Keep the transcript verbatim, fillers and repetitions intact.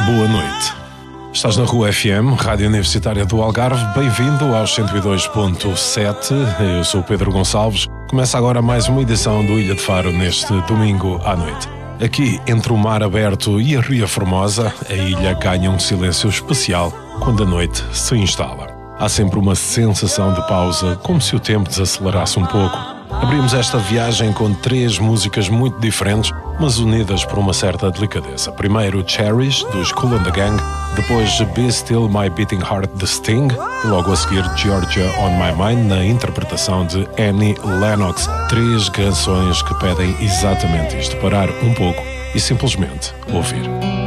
Boa noite. Estás na Rua F M, Rádio Universitária do Algarve. Bem-vindo aos cento e dois ponto sete. Eu sou o Pedro Gonçalves. Começa agora mais uma edição do Ilha de Faro neste domingo à noite. Aqui, entre o mar aberto e a Ria Formosa, a ilha ganha um silêncio especial quando a noite se instala. Há sempre uma sensação de pausa, como se o tempo desacelerasse um pouco. Abrimos esta viagem com três músicas muito diferentes, mas unidas por uma certa delicadeza. Primeiro Cherish, dos Kool and the Gang, depois Be Still My Beating Heart, de Sting, e logo a seguir Georgia on My Mind, na interpretação de Annie Lennox. Três canções que pedem exatamente isto, parar um pouco e simplesmente ouvir.